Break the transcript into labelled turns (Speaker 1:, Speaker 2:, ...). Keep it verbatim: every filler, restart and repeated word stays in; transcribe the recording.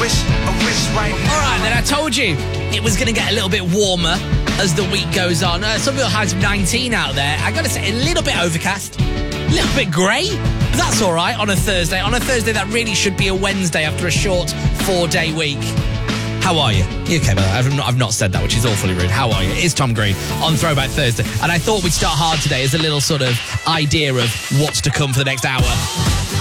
Speaker 1: wish, a wish right now.
Speaker 2: All right, then I told you it was going to get a little bit warmer as the week goes on. Uh, some of highs of nineteen out there. I got to say, a little bit overcast, a little bit grey. That's all right on a Thursday. On a Thursday, that really should be a Wednesday after a short four-day week. How are you? You okay, by the way? I've not, I've not said that, which is awfully rude. How are you? It's Tom Green on Throwback Thursday. And I thought we'd start hard today as a little sort of idea of what's to come for the next hour.